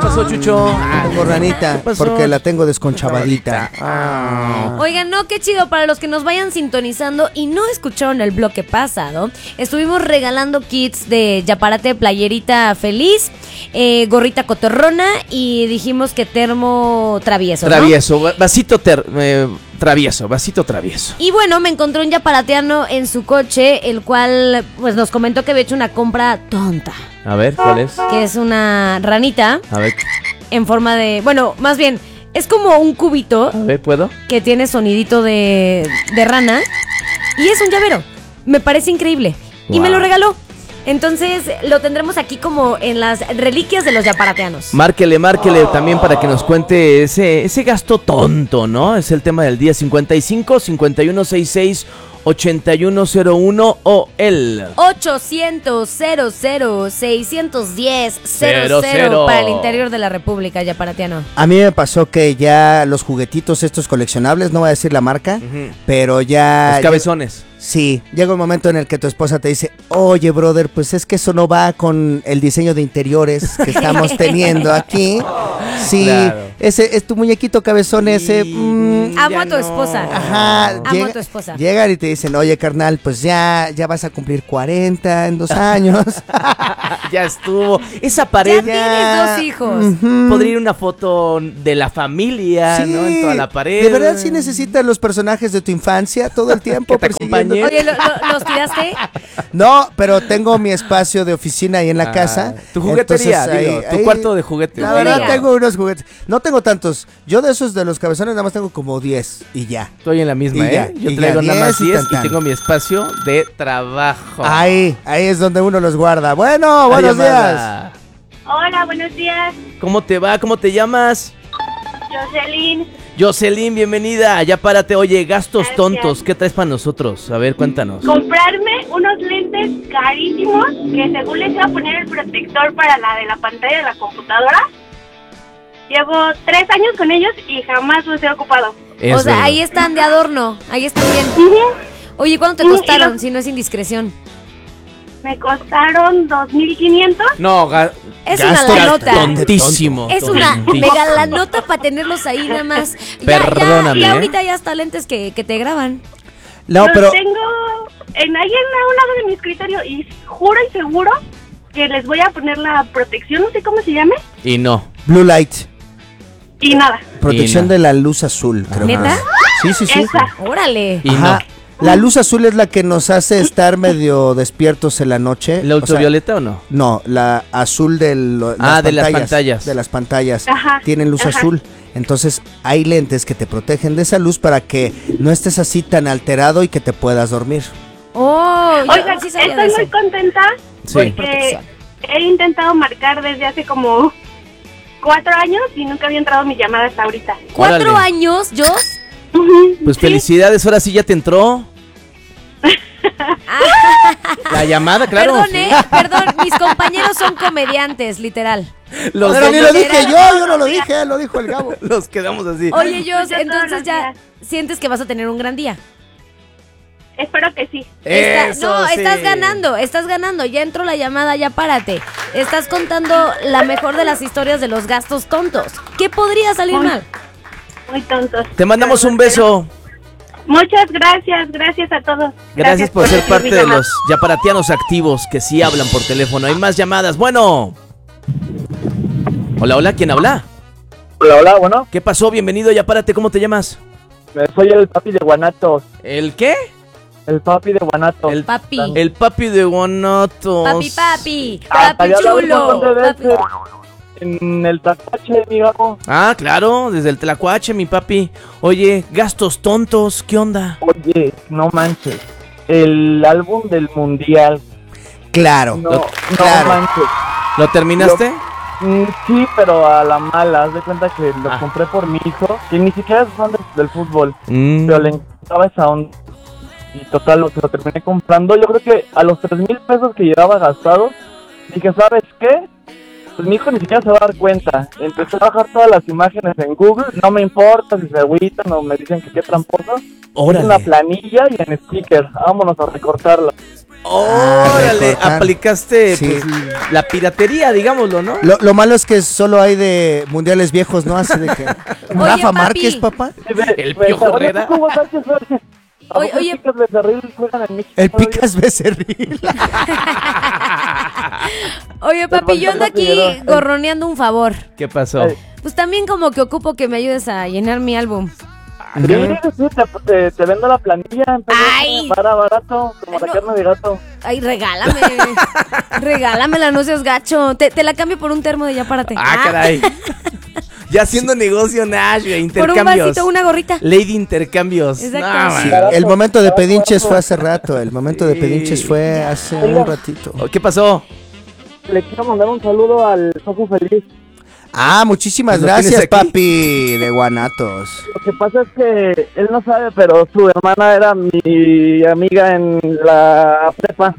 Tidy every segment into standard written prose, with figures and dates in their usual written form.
pasó, Chucho? Tengo ranita, porque la tengo desconchavadita. Oigan, no, qué chido. Para los que nos vayan sintonizando y no escucharon el bloque pasado, estuvimos regalando kits de Yaparate, playerita feliz, gorrita cotorrona y dijimos que termo travieso, ¿no? Travieso, vasito travieso. Y bueno, me encontré un yaparateano en su coche, el cual pues nos comentó que había hecho una compra tonta. A ver, ¿cuál es? Que es una ranita. A ver. En forma de... Bueno, más bien, es como un cubito. A ver, ¿puedo? Que tiene sonidito de rana. Y es un llavero. Me parece increíble. Wow. Y me lo regaló. Entonces lo tendremos aquí como en las reliquias de los yaparateanos. Márquele también para que nos cuente ese gasto tonto, ¿no? Es el tema del día. 55-5166-8101 o el 800-00-610-00 para el interior de la República, yaparateano. A mí me pasó que ya los juguetitos estos coleccionables, no voy a decir la marca, pero ya... Los cabezones. Sí, llega un momento en el que tu esposa te dice, oye, brother, pues es que eso no va con el diseño de interiores que estamos teniendo aquí. Sí, claro. Ese es tu muñequito cabezón ese. Amo a tu esposa. Ajá. Amo a tu esposa. Llegan y te dicen, oye, carnal, pues ya vas a cumplir 40 en 2 años. Ya estuvo. Esa pared. Ya tienes 2 hijos. Podría ir una foto de la familia, sí, ¿no? En toda la pared. De verdad sí necesitas los personajes de tu infancia todo el tiempo. Que te acompañen. Oye, ¿los tiraste? No, pero tengo mi espacio de oficina ahí en la casa. Tu juguetería, digo, tu cuarto de juguetes. La verdad tengo unos juguetes. No tengo tantos. Yo de esos de los cabezones nada más tengo como 10 y ya. Estoy en la misma, Yo traigo nada más 10 y tengo mi espacio de trabajo. Ahí es donde uno los guarda. Bueno, buenos días. Hola, buenos días. ¿Cómo te va? ¿Cómo te llamas? Jocelyn, bienvenida. Ya párate. Oye, gastos tontos. ¿Qué traes para nosotros? A ver, cuéntanos. Comprarme unos lentes carísimos que según les iba a poner el protector para la de la pantalla de la computadora. Llevo 3 años con ellos y jamás los he ocupado. O sea, ahí están de adorno. Ahí están bien. Oye, ¿cuánto te costaron? Si no es indiscreción. Me costaron 2,500. No, es una lanota. Tontísimo. Es una mega lanota para tenerlos ahí nada más. Perdóname. Y ahorita ya hasta lentes que te graban. No, los pero tengo ahí en un lado de mi escritorio y juro y seguro que les voy a poner la protección, no sé cómo se llame. Y no. Blue light. Y nada. Protección de la luz azul, creo. ¿Neta? Sí. Esa. Órale. Y no. La luz azul es la que nos hace estar medio despiertos en la noche. ¿La ultravioleta o no? No, la azul de las pantallas. De las pantallas. Ajá, tienen luz azul. Entonces hay lentes que te protegen de esa luz para que no estés así tan alterado y que te puedas dormir. Oigan, sí estoy muy contenta porque he intentado marcar desde hace como 4 años y nunca había entrado mi llamada hasta ahorita. 4 años, ¿yo? Pues felicidades, ahora sí ya te entró. La llamada, claro. Perdón, mis compañeros son comediantes, literal. Pero ni lo dije yo no lo dije, lo dijo el Gabo. Los quedamos así. Oye, entonces ya sientes que vas a tener un gran día. Espero que sí. Estás ganando, ya entró la llamada, ya párate. Estás contando la mejor de las historias de los gastos tontos. ¿Qué podría salir mal? Muy tontos. Te mandamos un beso. Muchas gracias a todos. Gracias por ser parte de los yaparatianos activos que sí hablan por teléfono. Hay más llamadas. Bueno. Hola, ¿quién habla? Hola, bueno. ¿Qué pasó? Bienvenido, Yapárate, ¿cómo te llamas? Soy el papi de Guanatos. ¿El qué? El papi de Guanatos. El papi de Guanatos. Papi chulo. En el Tlacuache, mi Gabo. Ah, claro, desde el Tlacuache, mi papi. Oye, gastos tontos, ¿qué onda? Oye, no manches. El álbum del mundial. Claro. No manches. ¿Lo terminaste? Sí, pero a la mala. Haz de cuenta que lo compré por mi hijo, que ni siquiera es fan del fútbol. Pero le encantaba esa onda. Y total, lo terminé comprando. Yo creo que a los 3,000 pesos que llevaba gastados, dije, ¿sabes qué? Pues mi hijo ni siquiera se va a dar cuenta. Empecé a bajar todas las imágenes en Google. No me importa si se agüitan o me dicen que qué tramposo. Órale. En una planilla y en sticker. Vámonos a recortarla. Órale, recortar. aplicaste Sí. pues, la piratería, digámoslo, ¿no? Lo malo es que solo hay de mundiales viejos, ¿no? Así de que... Rafa papi. Márquez, papá. El Piojo Herrera. Oye. Picas Becerril juegan en México El todavía? Picas Becerril. Oye, papi, yo ando aquí gorroneando un favor. ¿Qué pasó? Pues también como que ocupo que me ayudes a llenar mi álbum. Sí, te vendo la planilla. Ay. Para barato, como la No. carne de gato. Ay, regálame. Regálamela, no seas gacho. Te la cambio por un termo de ya párate. Ah, caray. Ya haciendo negocio, Nash, güey, Por un intercambios. vasito, una gorrita. Lady Intercambios. Exacto. No, Sí. man. El momento de pedinches fue hace rato. El momento de pedinches fue hace un ratito. ¿Qué pasó? Le quiero mandar un saludo al Soju Feliz. Ah, muchísimas ¿Lo tienes gracias, aquí? papi, de Guanatos. Lo que pasa es que él no sabe, pero su hermana era mi amiga en la prepa.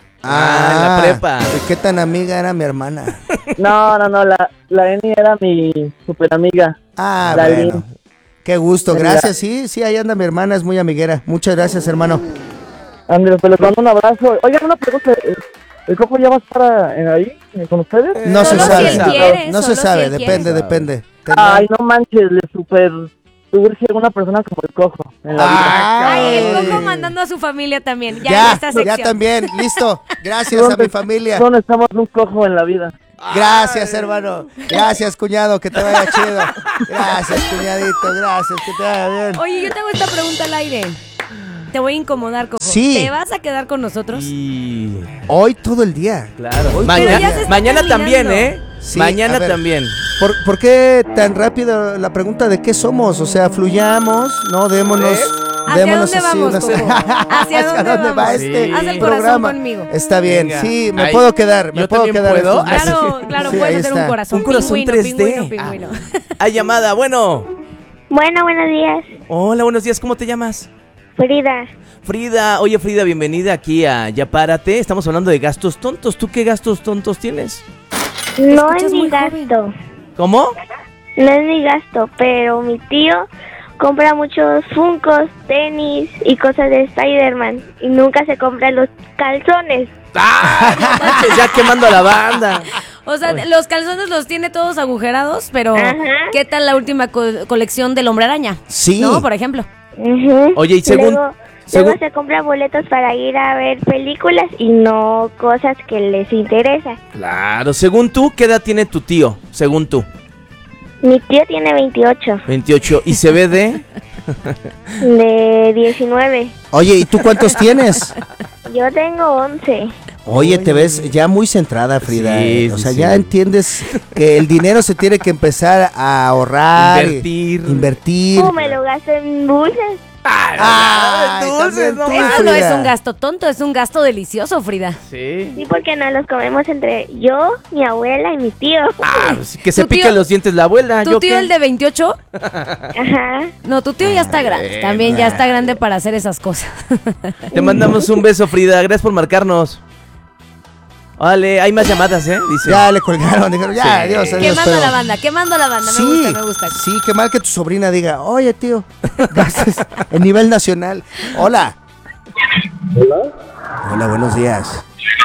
Ah, la prepa. ¿Qué tan amiga era mi hermana? No, la Eni era mi super amiga. Ah, Dalí. bueno. Qué gusto, gracias. Sí, ahí anda mi hermana, es muy amiguera. Muchas gracias, hermano. Andrés, pues les mando un abrazo. Oigan, una pregunta. ¿El cojo ya va a estar ahí con ustedes? No se Solo si sabe. él quiere, No se solo si sabe, él depende, quiere. depende. Ay, no manches, le super urge una persona como el cojo en la vida. Ay, el Ay. Coco mandando a su familia también. Ya, en Ya, esta sección. ya también, listo. Gracias a mi familia. ¿Dónde estamos un cojo en la vida? Gracias, hermano. Gracias, cuñado, que te vaya chido. Gracias, cuñadito, gracias, que te vaya bien. Oye, yo te hago esta pregunta al aire. Te voy a incomodar, Coco. Sí. ¿Te vas a quedar con nosotros? Y... Hoy todo el día. Claro. Hoy Pero ya Mañana, se está mañana también, terminando. Sí, mañana a ver. también. ¿Por qué tan rápido la pregunta de qué somos? O sea, fluyamos, ¿no? Démonos. ¿Hacia démonos dónde así vamos, unas- Coco? ¿Hacia dónde va vamos? este Sí. Haz el corazón programa? conmigo. Está bien, Venga. sí, me Ay, puedo quedar, me ¿yo puedo también quedar. puedo? estos meses. Claro, Sí, puedes ahí hacer un está. corazón. Un corazón Pingüino, 3D. pingüino. Hay llamada, bueno. Bueno, buenos días. Hola, buenos días, ¿cómo te llamas? Frida. Frida, oye Frida, bienvenida aquí a Ya Párate. Estamos hablando de gastos tontos. ¿Tú qué gastos tontos tienes? No escuchas es muy mi joven. gasto. ¿Cómo? No es mi gasto, pero mi tío compra muchos funcos, tenis y cosas de Spider-Man. Y nunca se compra los calzones. ¡Ah! No manches, ya quemando a la banda. O sea, los calzones los tiene todos agujerados, pero Ajá. ¿qué tal la última colección del Hombre Araña? Sí. ¿No? Por ejemplo. Ujú. Oye, y según- Luego se compra boletos para ir a ver películas y no cosas que les interesa. Claro, según tú, ¿qué edad tiene tu tío? Según tú. Mi tío tiene 28, 28. ¿Y se ve de? de 19. Oye, ¿y tú cuántos tienes? Yo tengo 11. Oye, te ves ya muy centrada, Frida. Sí, O sí, sea, sí. ya entiendes que el dinero se tiene que empezar a ahorrar. Invertir. Me lo gasto en dulces. Ay, dulces, también no tú, Eso no es Frida. un gasto tonto, es un gasto delicioso, Frida. Sí. Sí, porque nos los comemos entre yo, mi abuela y mi tío. Ah, pues, que se Tu tío- piquen los dientes la abuela. ¿Tu ¿yo tío qué? el de 28? Ajá. No, tu tío ya está grande. También ya está grande para hacer esas cosas. Te mandamos un beso, Frida. Gracias por marcarnos. Vale, hay más llamadas, ¿eh? Dice. Ya le colgaron, dijeron, ya, Sí. adiós, adiós. Quemando pero- la banda, quemando la banda. Sí, Me gusta. sí, qué mal que tu sobrina diga, oye, tío, gastes en nivel nacional. Hola. Hola, buenos días.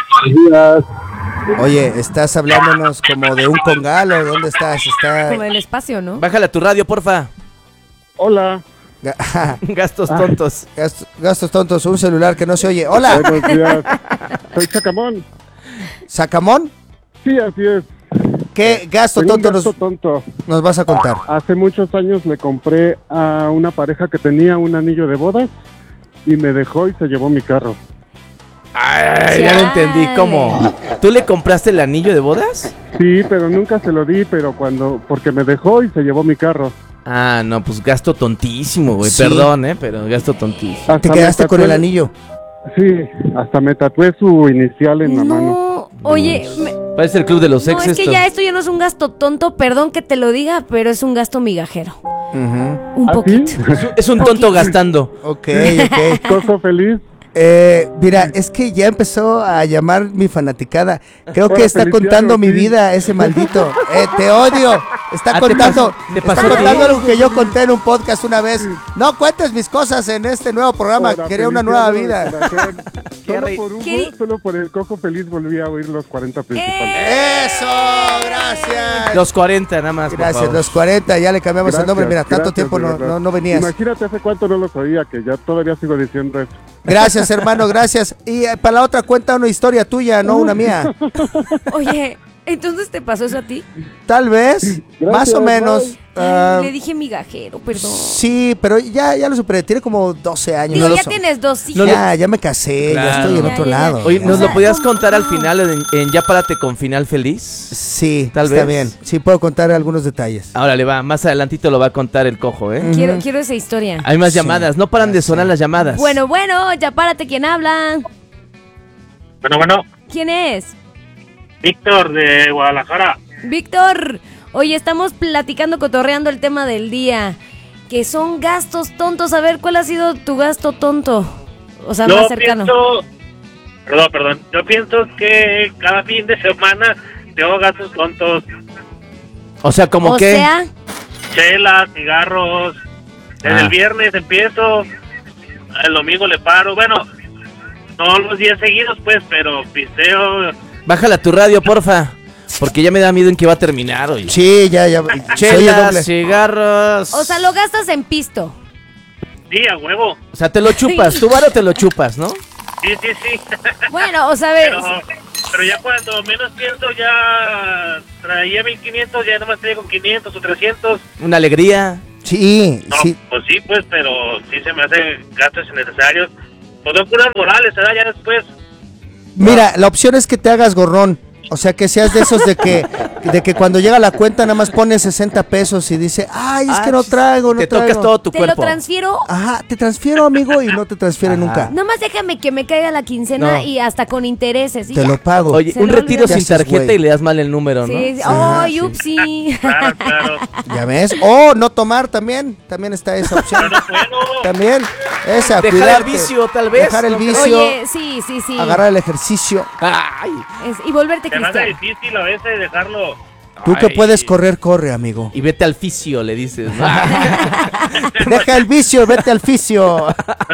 Oye, estás hablándonos como de un congal o dónde estás? Como del espacio, ¿no? Bájala tu radio, porfa. Hola. Gastos tontos. Gastos tontos, un celular que no se oye. Hola, Buenos días. Soy Chacamón. ¿Sacamón? Sí, así es. ¿Qué gasto Tengo un tonto gasto tonto. nos vas a contar? Hace muchos años le compré a una pareja que tenía un anillo de bodas y me dejó y se llevó mi carro. Ay, ya lo entendí. ¿Cómo? ¿Tú le compraste el anillo de bodas? Sí, pero nunca se lo di, pero porque me dejó y se llevó mi carro. Ah, no, pues gasto tontísimo, güey. Sí. Perdón, pero gasto tontísimo. Te Hasta quedaste me con el tatué- anillo. Sí, hasta me tatué su inicial en la mano. No, oye, Parece el club de los no, ex es que esto. ya esto ya no es un gasto tonto, perdón que te lo diga, pero es un gasto migajero. Ujú. Un ¿Ah, poquito. sí? Es un tonto gastando. Ok, ok. Coco feliz. Mira, es que ya empezó a llamar mi fanaticada. Creo que Hola, está Feliciano, contando mi sí. vida, ese maldito. Te odio. Está Ah, ¿te contando, pasó- te pasó está a ti? contando algo que yo conté en un podcast una vez. No cuentes mis cosas en este nuevo programa. Hola, Quería una nueva Feliciano vida. de corazón. Solo por el Cojo Feliz volví a oír los 40 principales. ¡Eso! ¡Gracias! Los 40 nada más. Gracias, los 40, ya le cambiamos el nombre. Mira, tanto tiempo no venías. Imagínate hace cuánto no los oía, que ya todavía sigo diciendo eso. Gracias, hermano, gracias. Y para la otra cuenta una historia tuya, no una mía. Oye, ¿entonces te pasó eso a ti? Tal vez, más o menos. Ay, le dije migajero, perdón. Sí, pero ya lo superé. Tiene como 12 años. Digo, ya tienes 2 hijas. Ya me casé, Claro. ya estoy en otro lado. Oye, ¿nos lo podías contar al final en Ya Párate con Final Feliz? Sí, Tal está vez. bien. Sí, puedo contar algunos detalles. Ahora le va, más adelantito lo va a contar el Cojo, ¿eh? Quiero esa historia. Hay más llamadas, no paran de sonar las llamadas. Bueno, ya párate, ¿quién habla? Bueno, ¿Quién es? Víctor de Guadalajara. Víctor, oye, estamos platicando, cotorreando el tema del día, que son gastos tontos. A ver, ¿cuál ha sido tu gasto tonto? O sea, más cercano. Perdón. Yo pienso que cada fin de semana tengo gastos tontos. O sea, ¿como O qué? sea, Chelas, cigarros. Desde el viernes empiezo. El domingo le paro. Bueno, no los días seguidos, pues, pero pisteo. Bájala tu radio, porfa. Porque ya me da miedo en que va a terminar, oye. Sí, ya. Soy el Chelas, doble. cigarros. o sea, lo gastas en pisto. Sí, a huevo. O sea, te lo chupas. Tu varo te lo chupas, ¿no? Sí. Bueno, o sea, a ver, Pero ya cuando menos pienso, ya traía 1500, ya nomás traigo 500 o 300. Una alegría. Sí, No, sí. pues sí, pues, pero sí se me hacen gastos innecesarios. Pues son puras morales, ¿verdad? Ya después. Mira, la opción es que te hagas gorrón. O sea, que seas de esos de que cuando llega la cuenta nada más pones 60 pesos y dice, ay, es que no traigo, no Te traigo. tocas todo tu te cuerpo. lo transfiero. Ajá, te transfiero, amigo, y no te transfiere nunca. Nomás déjame que me caiga la quincena No. y hasta con intereses. y Te ya. lo pago. Oye, Se un le retiro olvida. sin Ya haces, tarjeta güey. y le das mal el número, ¿no? Sí, sí. Ajá, ¡Ay, sí. upsi! Claro. ¿Ya ves? Oh, no tomar también. También está esa opción. Pero no puedo. También. Esa, Dejar cuidarte. el vicio, tal vez. Dejar el ¿no? vicio. Oye, sí. Agarrar el ejercicio. Ay. Y volverte Se me hace cristiano. difícil a veces dejarlo. Tú que Ay. puedes correr, corre, amigo. Y vete al fisio, le dices, ¿no? Deja el vicio, vete al fisio.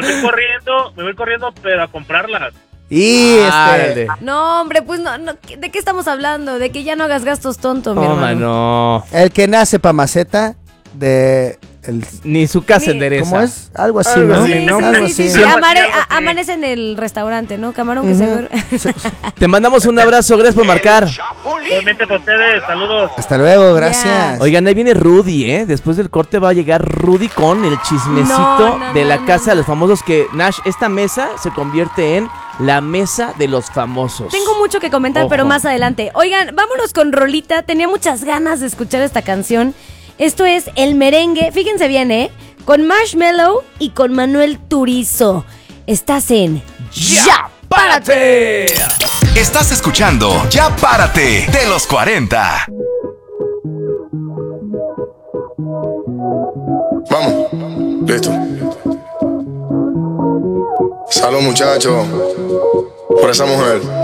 Me voy corriendo, pero a comprarlas. Y Árale. No, hombre, pues no, ¿de qué estamos hablando? De que ya no hagas gastos tontos, mi No, hermano. no. el que nace pa' maceta de Ni su casa Ni- endereza. ¿cómo es? Algo así, Algo ¿no? así, ¿no? Algo Sí, así. sí. Siempre- Amanece en el restaurante, ¿no? Camarón que se duerme. Te mandamos un abrazo, gracias por marcar. Igualmente para ustedes, saludos. Hasta luego, gracias. Oigan, ahí viene Rudy, ¿eh? Después del corte va a llegar Rudy con el chismecito No, de la no, casa no. de los famosos, que Nash, esta mesa se convierte en la mesa de los famosos. Tengo mucho que comentar, Ojo. pero más adelante. Oigan, vámonos con rolita. Tenía muchas ganas de escuchar esta canción. Esto es El Merengue. Fíjense bien, ¿eh? Con Marshmello y con Manuel Turizo. Estás en ¡Ya! ¡Párate! Estás escuchando Ya Párate de los 40. Vamos, listo. Salud, muchachos, por esa mujer.